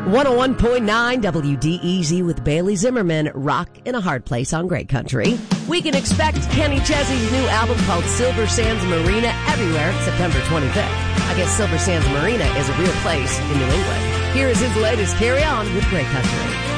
101.9 WDEZ with Bailey Zimmerman, Rock in a Hard Place on Great Country. We can expect Kenny Chesney's new album called Silver Sands Marina everywhere September 25th. I guess Silver Sands Marina is a real place in New England. Here is his latest Carry On with Great Country.